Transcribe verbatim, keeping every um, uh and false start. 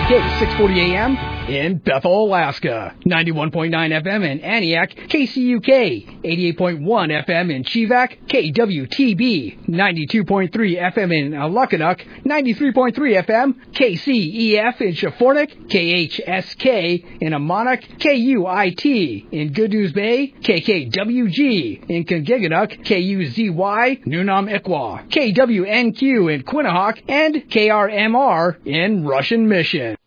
K six forty A M in Bethel, Alaska. ninety-one point nine F M in Antioch, K C U K. eighty-eight point one F M in Chivak, K W T B. ninety-two point three F M in Aluckinock, ninety-three point three F M, K C E F in Shafornik, K H S K in Amonoc, K U I T in Good News Bay, K K W G in Kingiganook, K U Z Y, Nunam Ikwa, K W N Q in Quinnahock, and K R M R in Russian Mission.